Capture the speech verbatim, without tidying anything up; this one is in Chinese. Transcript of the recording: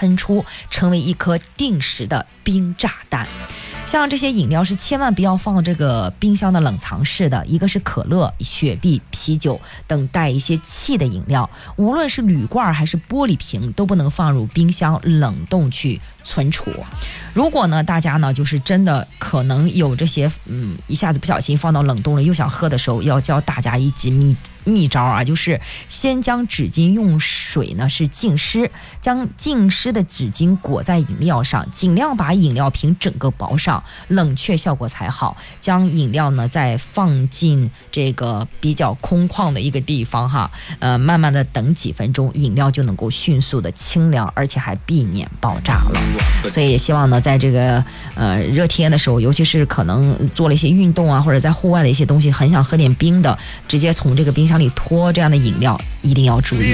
喷出，成为一颗定时的冰炸弹。像这些饮料是千万不要放这个冰箱的冷藏室的，一个是可乐、雪碧、啤酒等带一些气的饮料，无论是铝罐还是玻璃瓶都不能放入冰箱冷冻去存储。如果呢大家呢就是真的可能有这些嗯一下子不小心放到冷冻了又想喝的时候，要教大家一支秘秘招啊，就是先将纸巾用水呢是浸湿，将浸湿的纸巾裹在饮料上，尽量把饮料瓶整个包上，冷却效果才好。将饮料呢再放进这个比较空旷的一个地方哈，呃，慢慢的等几分钟，饮料就能够迅速的清凉，而且还避免爆炸了。所以也希望呢，在这个呃热天的时候，尤其是可能做了一些运动啊，或者在户外的一些东西，很想喝点冰的，直接从这个冰箱里脱这样的饮料，一定要注意。